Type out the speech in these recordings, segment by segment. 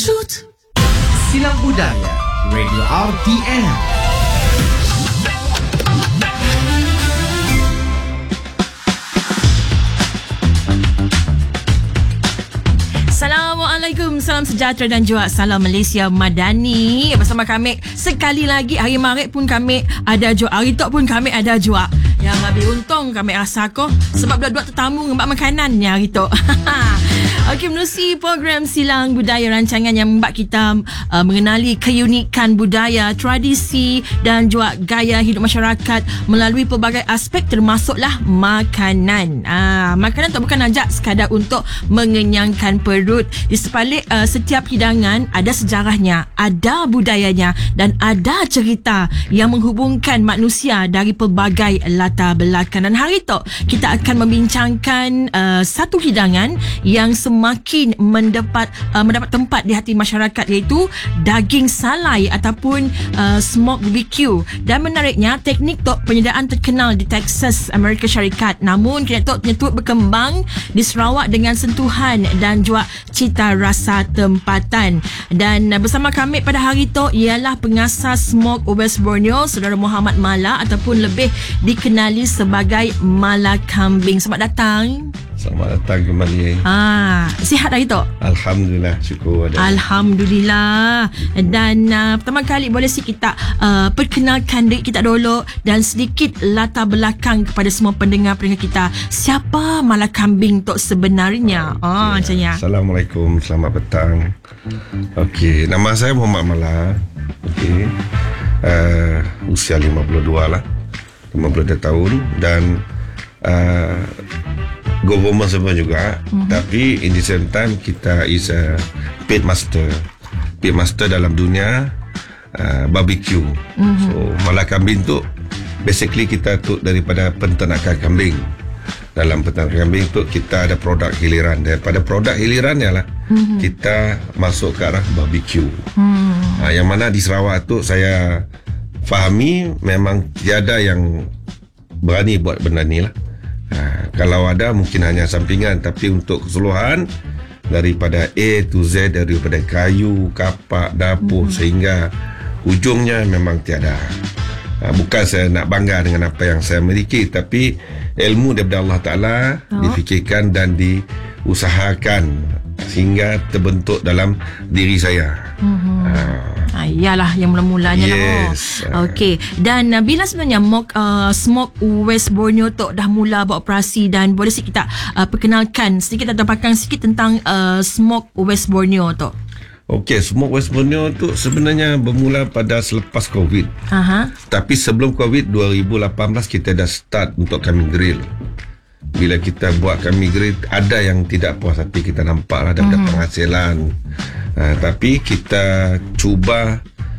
Shoot. Silang Budaya Radio RTM. Assalamualaikum, salam sejahtera dan juga salam Malaysia Madani. Bersama kami sekali lagi, hari Maret pun kami ada juga, hari Tok pun kami ada juga. Yang lebih untung kami rasa ko sebab dua-dua tetamu ngembat makanannya hari Tok. Okey, menerusi program Silang Budaya, rancangan yang membuat kita mengenali keunikan budaya, tradisi dan juga gaya hidup masyarakat melalui pelbagai aspek, termasuklah makanan. Makanan tak bukan ajak sekadar untuk mengenyangkan perut. Di sebalik setiap hidangan ada sejarahnya, ada budayanya dan ada cerita yang menghubungkan manusia dari pelbagai latar belakang. Dan hari tu kita akan membincangkan satu hidangan yang semakin mendapat tempat di hati masyarakat, iaitu daging salai ataupun smoked BBQ. Dan menariknya, teknik tu penyediaan terkenal di Texas, Amerika Syarikat. Namun kini tu berkembang di Sarawak dengan sentuhan dan juga cita rasa tempatan. Dan bersama kami pada hari tu ialah pengasas Smoked West Borneo, Saudara Muhammad Mala, ataupun lebih dikenali sebagai Mala Kambing. Selamat datang. Selamat datang kembali. Sihat hari tu? Alhamdulillah, syukur ada. Alhamdulillah. Dan pertama kali boleh kita perkenalkan diri kita dulu dan sedikit latar belakang kepada semua pendengar-pendengar kita. Siapa Mala Kambing tu sebenarnya? Macamnya. Assalamualaikum, selamat petang. Okey, nama saya Muhammad Mala. Okey. Usia 52 lah. 52 tahun dan government semua juga, tapi in the same time kita is a pit master dalam dunia barbecue. So Mala Kambing tu basically kita tu daripada penternakan kambing. Dalam penternakan kambing tu kita ada produk hiliran, daripada produk hilirannya lah kita masuk ke arah barbecue. Yang mana di Sarawak tu saya fahami memang tiada yang berani buat benda ni lah. Kalau ada mungkin hanya sampingan, tapi untuk keseluruhan daripada A to Z, daripada kayu, kapak, dapur sehingga ujungnya memang tiada. Bukan saya nak bangga dengan apa yang saya miliki, tapi ilmu daripada Allah Ta'ala difikirkan dan diusahakan sehingga terbentuk dalam diri saya. Iyalah yang mula-mulanya. Yes. Okey. Dan bila sebenarnya Smoked West Borneo tu dah mula beroperasi, dan boleh kita perkenalkan sedikit atau pakang sikit tentang Smoked West Borneo tu? Okey, Smoked West Borneo tu sebenarnya bermula pada selepas COVID. Tapi sebelum COVID 2018 kita dah start untuk kami grill. Bila kita buat kami grill, ada yang tidak puas hati, kita nampak lah ada penghasilan. Tapi kita cuba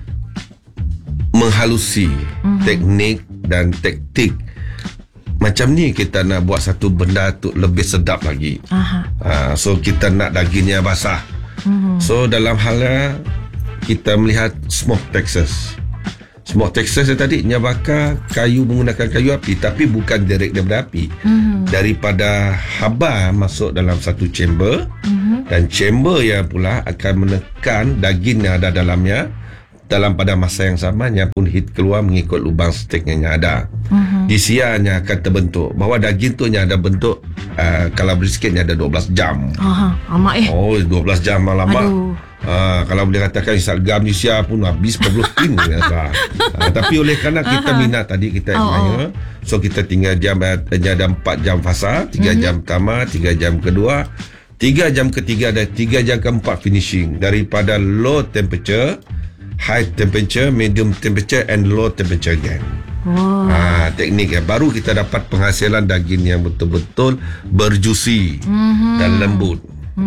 menghalusi teknik dan taktik. Macam ni kita nak buat satu benda tu lebih sedap lagi. So kita nak dagingnya basah. So dalam halnya kita melihat Smoke Texas. Smoke Texas tadi bakar kayu, menggunakan kayu api, tapi bukan direct daripada api. Daripada haba masuk dalam satu chamber, dan chamber yang pula akan menekan daging yang ada dalamnya dalam pada masa yang samanya pun heat keluar mengikut lubang steak yang ada. Di sianya akan terbentuk bahawa daging tu ada bentuk kalau brisketnya ada 12 jam. Amat 12 jam lama. Kalau boleh katakan Instagram di Sia pun habis 40 tin. Tapi oleh kerana kita minat tadi, kita admire, so kita tinggal jam ada 4 jam fasa, 3 jam pertama, 3 jam kedua, 3 jam ketiga dan 3 jam keempat finishing. Daripada low temperature, high temperature, medium temperature and low temperature again. Teknik baru kita dapat penghasilan daging yang betul-betul berjusi dan lembut.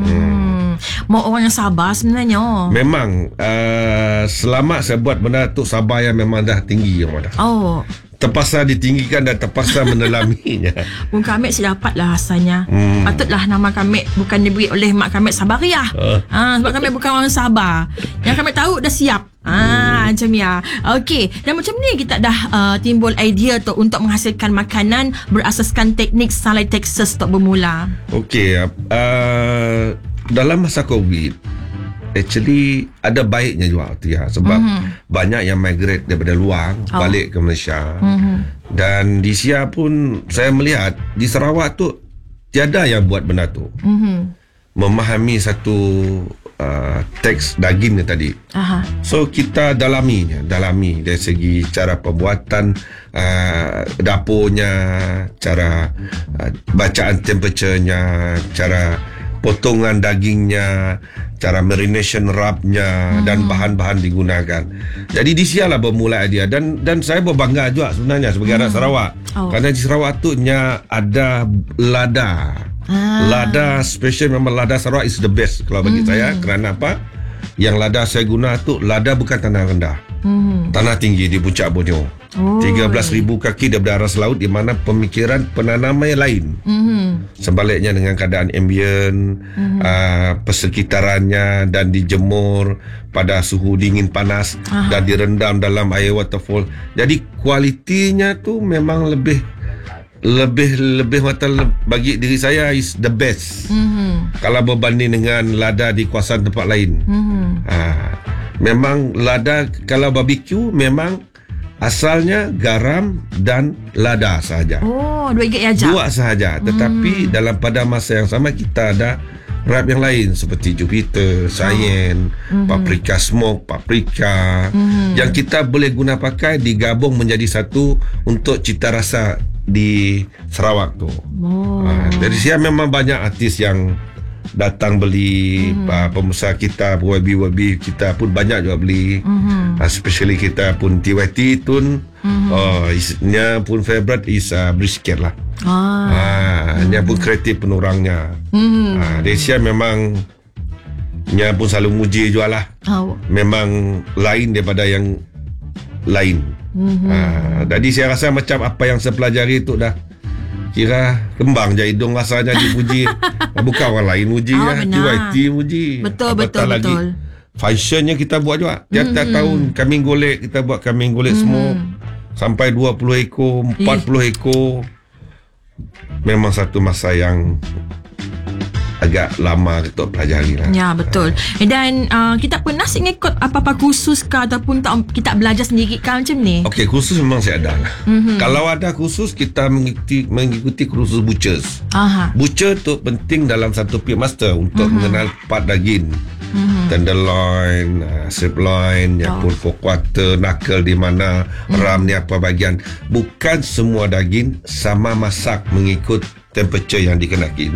Mau orang yang sabar sebenarnya. Memang selama saya buat benda tu, sabar yang memang dah tinggi yang ada. Terpaksa ditinggikan dan terpaksa menelaminya. Pun kami sedapat lah rasanya. Patutlah nama kami bukan diberi oleh mak kami Sabariah. Sebab kami bukan orang sabar. Yang kami tahu dah siap. Macam ya. Okey. Dan macam ni kita dah timbul idea tu untuk menghasilkan makanan berasaskan teknik salai Texas tu bermula. Okey. Dalam masa COVID, actually ada baiknya juga Tia, sebab banyak yang migrate daripada luar balik ke Malaysia. Dan di Sia pun saya melihat di Sarawak tu tiada yang buat benda tu. Memahami satu teks daging ni tadi. So kita dalami dari segi cara pembuatan dapurnya, cara bacaan temperaturenya, cara potongan dagingnya, cara marination rubnya dan bahan-bahan digunakan. Jadi di sialah bermula dia, dan saya berbangga juga sebenarnya sebagai anak Sarawak. Kerana di Sarawak tu ada lada. Lada special, memang lada Sarawak is the best kalau bagi saya. Kerana apa? Yang lada saya guna tu lada bukan tanah rendah. Tanah tinggi di puncak Borneo. 13,000 kaki daripada aras laut, di mana pemikiran penanaman lain. Sebaliknya dengan keadaan ambient, persekitarannya, dan dijemur pada suhu dingin panas dan direndam dalam air waterfall. Jadi kualitinya tu memang lebih bagi diri saya is the best. Kalau berbanding dengan lada di kawasan tempat lain. Memang lada kalau barbecue memang asalnya garam dan lada sahaja. Dua ingat aja. Dua sahaja. Tetapi dalam pada masa yang sama kita ada rub yang lain seperti Jupiter, Cayenne, paprika smoke, paprika yang kita boleh guna pakai digabung menjadi satu untuk cita rasa di Sarawak tu. Dari sini memang banyak artis yang datang beli, pembesar kita, wabi kita pun banyak juga beli. Especially kita pun TYT tun isnya pun favorite is brisket lah. Dia pun kreatif penurangnya. Dari sini memang nya pun selalu muji juga lah. Memang lain daripada yang lain. Jadi saya rasa macam apa yang saya pelajari itu dah kira kembang je hidung rasanya dipuji. Bukan orang lain muji TYT muji. Betul. Fashionnya kita buat juga. Tiap-tiap tahun kambing golek, kita buat kambing golek smoke sampai 20 ekor, 40 ekor. Memang satu masa yang agak lama kita pelajari lah. Ya, betul. Dan kita pernah ngikut apa-apa kursus ke ataupun kita belajar sendiri ke macam ni? Okey, kursus memang saya ada lah. Kalau ada kursus, kita mengikuti kursus butchers. Butcher tu penting dalam satu pig master untuk mengenal part daging. Tenderloin, sirloin, pun 4/4, knuckle di mana, ram ni apa bahagian. Bukan semua daging sama masak mengikut temperature yang dikenaki.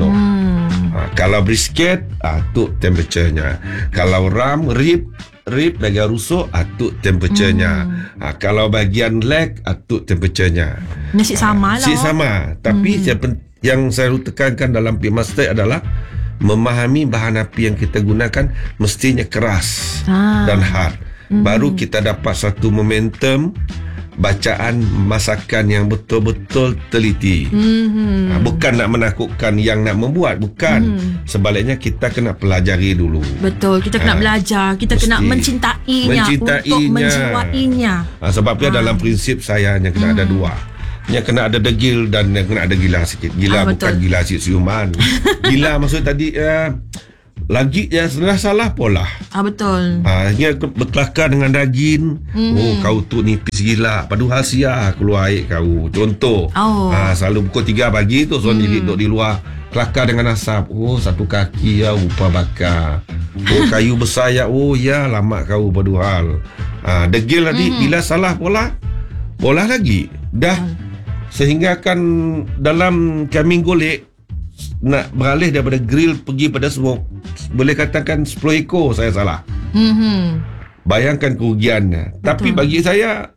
Kalau brisket, tu temperaturenya. Kalau ram, rib bahagian rusuk, tu temperaturenya. Kalau bahagian leg, tu temperaturenya. Nasi sama lah. Nasi sama. Tapi yang saya tekankan dalam pig master adalah memahami bahan api yang kita gunakan mestinya keras dan hard. Baru kita dapat satu momentum bacaan masakan yang betul-betul teliti. Bukan nak menakutkan yang nak membuat, bukan. Sebaliknya kita kena pelajari dulu. Betul, kita kena belajar, kita kena mencintainya untuk menjiwainya. Sebab dia dalam prinsip saya yang kena ada dua. Yang kena ada degil dan yang kena ada gila sikit. Gila bukan gila siuman. Gila maksud tadi lagi yang salah pola. Betul. Hanya berkelakar dengan daging. Kau tu nipis gila. Padahal sia keluar air kau. Contoh. Selalu pukul 3 pagi tu Suan duduk di luar. Kelakar dengan asap. Satu kaki ya rupa bakar. Kayu besar ya. Ya lama kau padahal. Degil tadi bila salah pola lagi. Dah sehingga kan dalam kambing golek nak beralih daripada grill pergi pada smoke, boleh katakan 10 ekor saya salah. Bayangkan kerugiannya. Tapi bagi saya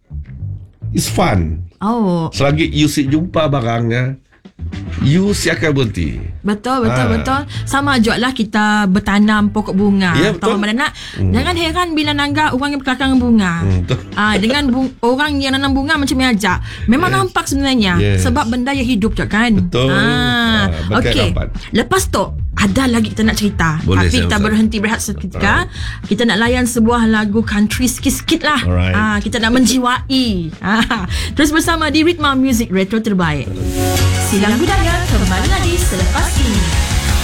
it's fun. Selagi you jumpa barangnya, you akan berhenti. Betul. Sama juga lah kita bertanam pokok bunga. Tahu mana nak. Jangan heran bila nangga orang yang berkelakar dengan bunga. Dengan orang yang nanam bunga macam yang ajak. Memang nampak sebenarnya. Sebab benda yang hidup je kan. Betul. Okey. Lepas tu ada lagi kita nak cerita. Boleh, tapi kita berhenti berehat seketika. Kita nak layan sebuah lagu country sikit-sikit lah. Kita nak menjiwai. Terus bersama di Ritma Music Retro terbaik. Silang Budaya kembali lagi selepas ini.